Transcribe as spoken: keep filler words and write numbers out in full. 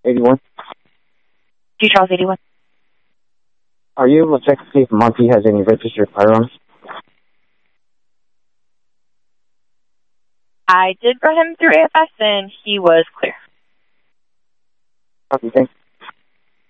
eighty-one. Two Charles eighty-one. Are you able to check to see if Monty has any registered firearms? I did run him through A F S and he was clear. Okay, thanks.